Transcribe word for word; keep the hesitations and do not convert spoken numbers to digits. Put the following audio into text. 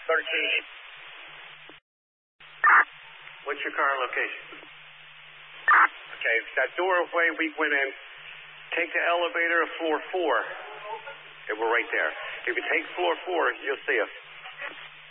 thirteen. What's your current location? Okay, that doorway we went in, take the elevator to floor four. And we're right there. If you take floor four, you'll see us.